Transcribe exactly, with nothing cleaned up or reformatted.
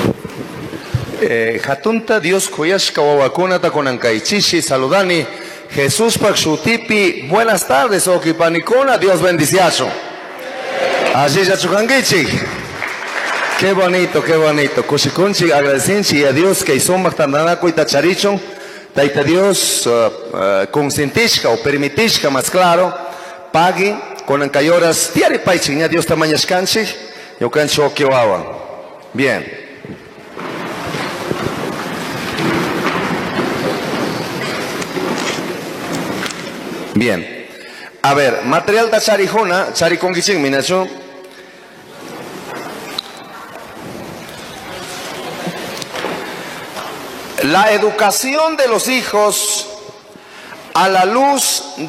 Eh, Hatunta Dios kuyashka wawakuna konankaichishi saludani Jesús Pakshutipi. Buenas tardes, Okipanicona. Dios bendiciazo. Así ya chukangichi. Qué bonito, qué bonito. Kushikunchi agradecenchi a Dios que hizo Mactananaco y Tacharichon. Taita Dios uh, uh, consentishka o permitishka más claro. Pagui con ancayoras. Tiari paichiña Dios tamañascanchi. Yo cancho kiwawa. Bien. Bien. A ver, material de charijona, charikongiching minacho. La educación de los hijos a la luz